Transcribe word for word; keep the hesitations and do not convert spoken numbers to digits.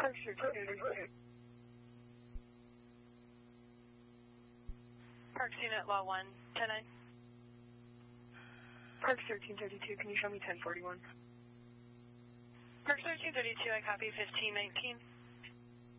Parks thirteen thirty-two. Parks unit law one, ten nine. Parks thirteen thirty-two, can you show me ten forty-one? Parks thirteen thirty-two, I copy fifteen nineteen.